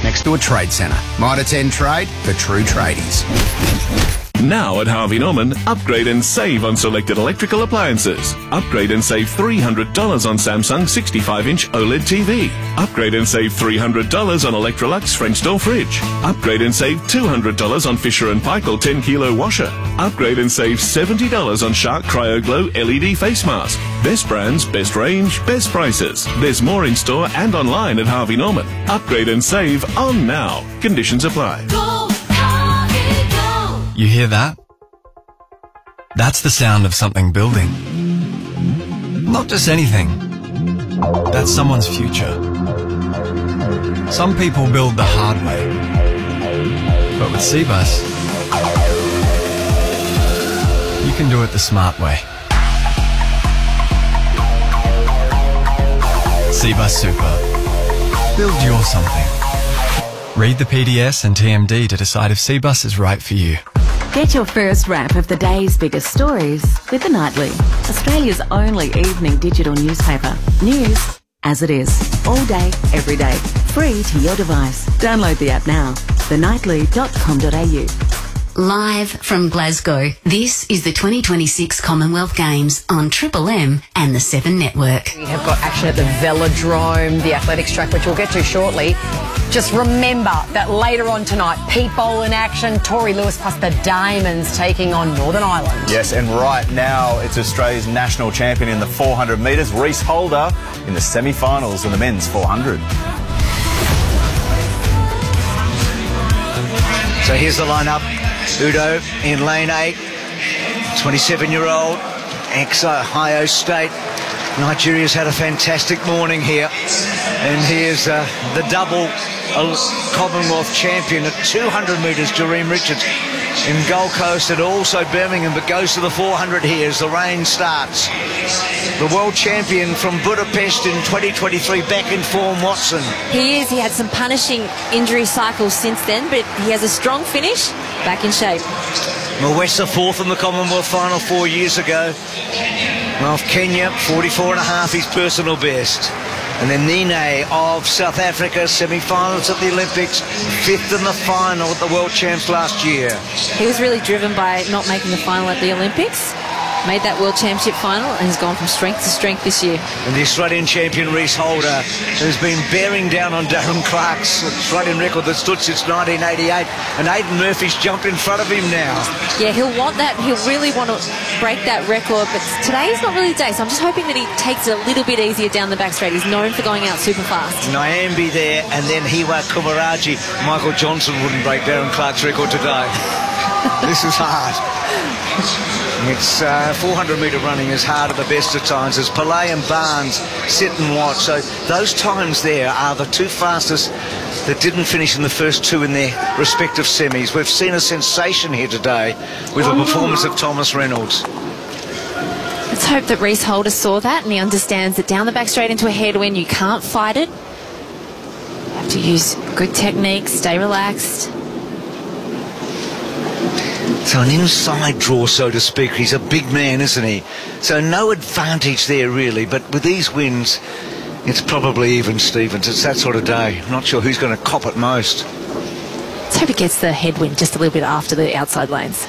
next to a trade centre. Mitre 10 Trade for true tradies. Now at Harvey Norman, upgrade and save on selected electrical appliances. Upgrade and save $300 on Samsung 65-inch OLED TV. Upgrade and save $300 on Electrolux French door fridge. Upgrade and save $200 on Fisher & Paykel 10-kilo washer. Upgrade and save $70 on Shark Cryo Glow LED face mask. Best brands, best range, best prices. There's more in store and online at Harvey Norman. Upgrade and save on now. Conditions apply. You hear that? That's the sound of something building. Not just anything. That's someone's future. Some people build the hard way. But with Cbus, you can do it the smart way. Cbus Super. Build your something. Read the PDS and TMD to decide if Cbus is right for you. Get your first wrap of the day's biggest stories with The Nightly, Australia's only evening digital newspaper. News as it is, all day, every day, free to your device. Download the app now, thenightly.com.au. Live from Glasgow, this is the 2026 Commonwealth Games on Triple M and the 7 Network. We have got action at the Velodrome, the athletics track, which we'll get to shortly. Just remember that later on tonight, Pete Bowl in action, Tori Lewis plus the Diamonds taking on Northern Ireland. Yes, and right now it's Australia's national champion in the 400 metres, Reece Holder, in the semi-finals in the men's 400. So here's the lineup. Udo in lane 8, 27-year-old, ex-Ohio State. Nigeria's had a fantastic morning here. And here's the double Commonwealth champion at 200 metres, Jareem Richards, in Gold Coast and also Birmingham, but goes to the 400 here as the rain starts. The world champion from Budapest in 2023, back in form, Watson. He is. He had some punishing injury cycles since then, but he has a strong finish, back in shape. Mwesa fourth in the Commonwealth final 4 years ago. Of Kenya, 44.5, his personal best. And then Nene of South Africa, semi-finals at the Olympics, 5th in the final at the World Champs last year. He was really driven by not making the final at the Olympics. Made that World Championship final and has gone from strength to strength this year. And the Australian champion Reece Holder has been bearing down on Darren Clark's Australian record that stood since 1988, and Aidan Murphy's jumped in front of him now. Yeah, he'll want that. He'll really want to break that record, but today is not really the day, so I'm just hoping that he takes it a little bit easier down the back straight. He's known for going out super fast. Nyambi there, and then Hiwa Kumaraji. Michael Johnson wouldn't break Darren Clark's record today. This is hard. It's 400-metre running is hard at the best of times as Pillay and Barnes sit and watch. So those times there are the two fastest that didn't finish in the first two in their respective semis. We've seen a sensation here today with the performance of Thomas Reynolds. Let's hope that Reece Holder saw that and he understands that down the back straight into a headwind, you can't fight it. You have to use good technique, stay relaxed. So an inside draw, so to speak. He's a big man, isn't he? So no advantage there, really. But with these wins, it's probably even, Stevens. It's that sort of day. I'm not sure who's going to cop it most. Let's hope he gets the headwind just a little bit after the outside lanes.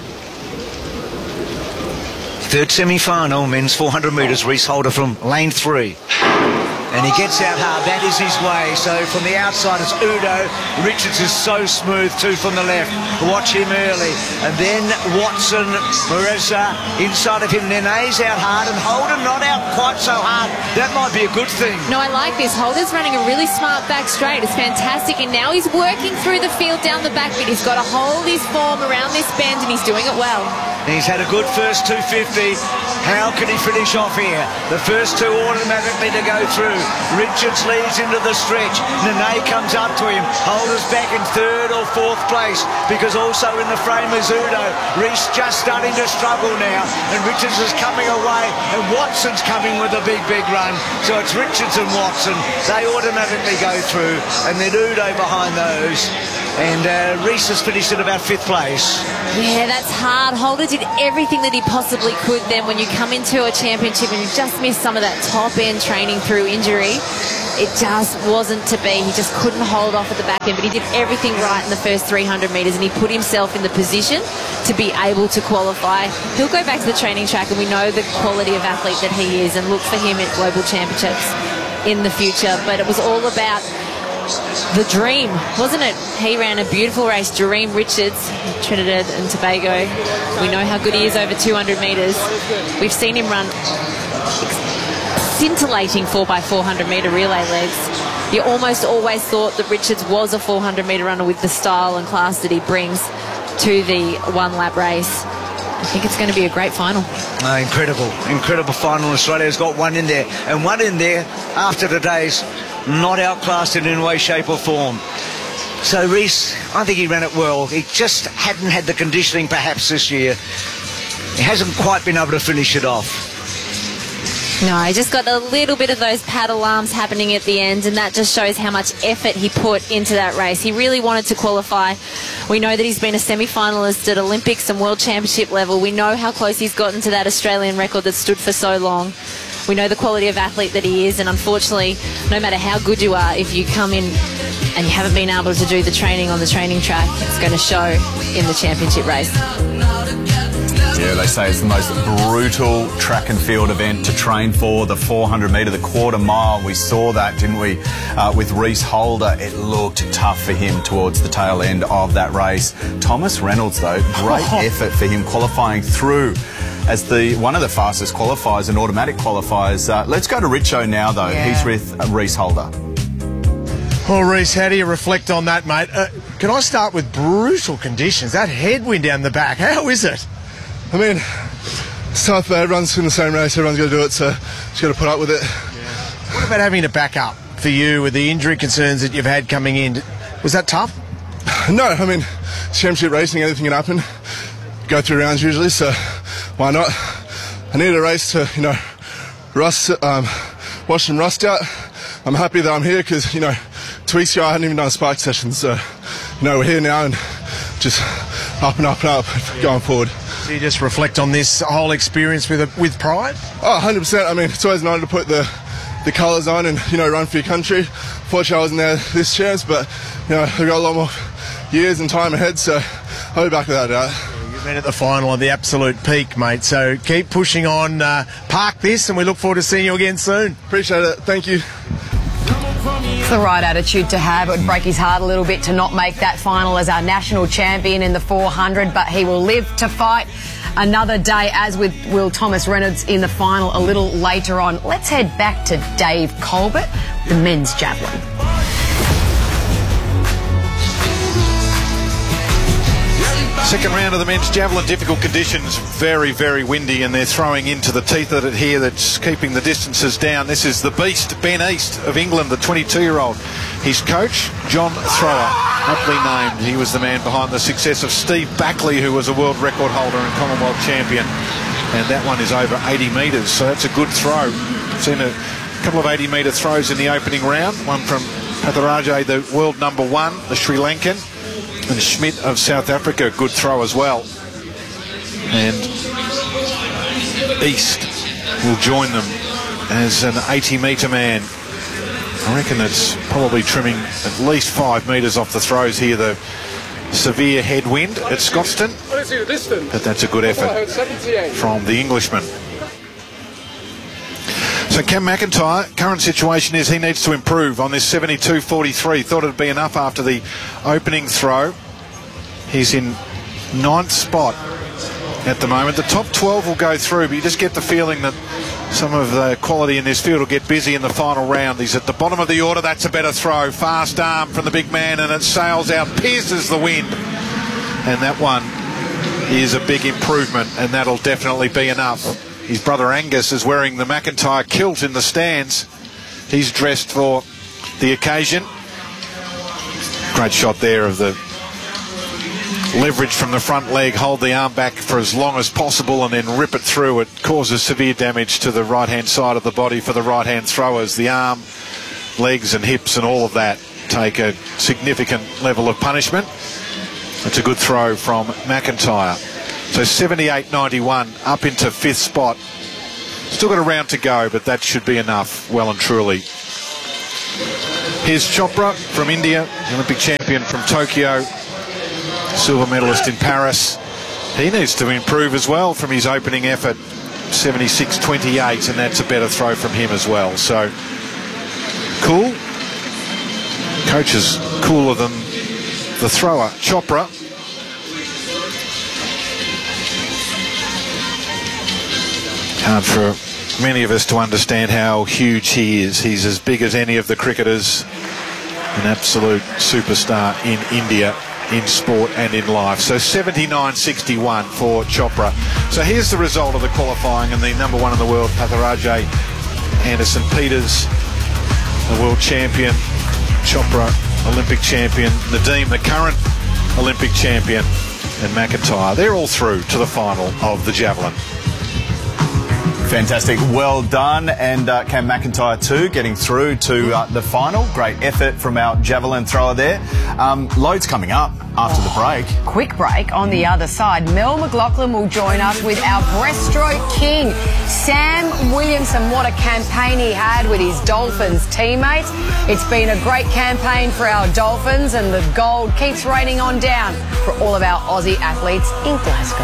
Third semi-final, men's 400 metres, Reece Holder from lane 3. And he gets out hard, that is his way. So from the outside it's Udo. Richards is so smooth too from the left. Watch him early. And then Watson, Marissa, inside of him. Nene's out hard and Holden not out quite so hard. That might be a good thing. No, I like this. Holder's running a really smart back straight. It's fantastic. And now he's working through the field down the back bit. He's got to hold his form around this bend and he's doing it well. And he's had a good first 250. How can he finish off here? The first two automatically to go through. Richards leads into the stretch. Nene comes up to him. Holder's back in 3rd or 4th place because also in the frame is Udo. Reece just starting to struggle now and Richards is coming away and Watson's coming with a big run. So it's Richards and Watson. They automatically go through and then Udo behind those. And Reece has finished at about 5th place. Yeah, that's hard. Holder did everything that he possibly could then when you come into a championship and you just miss some of that top-end training through injury. it just wasn't to be. He just couldn't hold off at the back end, but he did everything right in the first 300 metres, and he put himself in the position to be able to qualify. He'll go back to the training track, and we know the quality of athlete that he is, and look for him at global championships in the future. But it was all about the dream, wasn't it? He ran a beautiful race. Dream Richards, Trinidad and Tobago. We know how good he is over 200 metres. We've seen him run scintillating 4x400 metre relay legs. You almost always thought that Richards was a 400 metre runner with the style and class that he brings to the one lap race. I think it's going to be a great final. Incredible final. Australia's got one in there, and one in there after today's not outclassed in any way, shape or form. So Reece, I think he ran it well. He just hadn't had the conditioning perhaps this year. He hasn't quite been able to finish it off. No, he just got a little bit of those paddle arms happening at the end, and that just shows how much effort he put into that race. He really wanted to qualify. We know that he's been a semi-finalist at Olympics and World Championship level. We know how close he's gotten to that Australian record that stood for so long. We know the quality of athlete that he is, and unfortunately, no matter how good you are, if you come in and you haven't been able to do the training on the training track, it's going to show in the championship race. Yeah, they say it's the most brutal track and field event to train for, the 400 metre, the quarter mile. We saw that, didn't we, with Reece Holder. It looked tough for him towards the tail end of that race. Thomas Reynolds, though, great effort for him qualifying through as one of the fastest qualifiers and automatic qualifiers. Let's go to Richo now, though. Yeah. He's with Reece Holder. Well, Reece, how do you reflect on that, mate? Can I start with brutal conditions? That headwind down the back, how is it? I mean, it's tough, but everyone's in the same race, everyone's got to do it, so just got to put up with it. Yeah. What about having to back up for you with the injury concerns that you've had coming in? Was that tough? No, I mean, championship racing, anything can happen. Go through rounds usually, so why not? I needed a race to, wash some rust out. I'm happy that I'm here because, 2 weeks ago I hadn't even done a spark session, so, we're here now and just up and up and up going forward. Do you just reflect on this whole experience with pride? Oh, 100%. I mean, it's always nice to put the colours on and, run for your country. Fortunately, I wasn't there this chance, but, I've got a lot more years and time ahead, so I'll be back without a doubt. You've been at the final at the absolute peak, mate, so keep pushing on. Park this, and we look forward to seeing you again soon. Appreciate it. Thank you. It's the right attitude to have. It would break his heart a little bit to not make that final as our national champion in the 400, but he will live to fight another day, as will Thomas Reynolds in the final a little later on. Let's head back to Dave Colbert, the men's javelin. Second round of the men's javelin, difficult conditions, very, very windy, and they're throwing into the teeth of it here. That's keeping the distances down. This is the beast, Ben East of England, the 22-year-old. His coach, John Thrower, aptly named. He was the man behind the success of Steve Backley, who was a world record holder and Commonwealth champion. And that one is over 80 metres, so that's a good throw. Seen a couple of 80-metre throws in the opening round. One from Patharaja, the world number one, the Sri Lankan. And Schmidt of South Africa, good throw as well. And East will join them as an 80-metre man. I reckon that's probably trimming at least 5 metres off the throws here. The severe headwind at Scotstoun. But that's a good effort from the Englishman. So Cam McIntyre, current situation is he needs to improve on this 72.43. Thought it'd be enough after the opening throw. He's in 9th spot at the moment. The top 12 will go through, but you just get the feeling that some of the quality in this field will get busy in the final round. He's at the bottom of the order. That's a better throw. Fast arm from the big man, and it sails out, pierces the wind. And that one is a big improvement, and that'll definitely be enough. His brother Angus is wearing the McIntyre kilt in the stands. He's dressed for the occasion. Great shot there of the leverage from the front leg, hold the arm back for as long as possible and then rip it through. It causes severe damage to the right-hand side of the body for the right-hand throwers. The arm, legs and hips and all of that take a significant level of punishment. It's a good throw from McIntyre. So 78.91 up into 5th spot. Still got a round to go, but that should be enough, well and truly. Here's Chopra from India, Olympic champion from Tokyo, silver medalist in Paris. He needs to improve as well from his opening effort, 76.28, and that's a better throw from him as well. So, cool. Coach is cooler than the thrower. Chopra. Hard for many of us to understand how huge he is. He's as big as any of the cricketers, an absolute superstar in India, in sport and in life. So 79.61 for Chopra. So here's the result of the qualifying, and the number one in the world, Patharajay Anderson Peters, the world champion, Chopra, Olympic champion, Nadeem, the current Olympic champion, and McIntyre. They're all through to the final of the javelin. Fantastic, well done. And Cam McIntyre too, getting through to the final. Great effort from our javelin thrower there. Loads coming up after the break. Quick break. On the other side, Mel McLaughlin will join us with our breaststroke king, Sam Williamson. What a campaign he had with his Dolphins teammates. It's been a great campaign for our Dolphins, and the gold keeps raining on down for all of our Aussie athletes in Glasgow.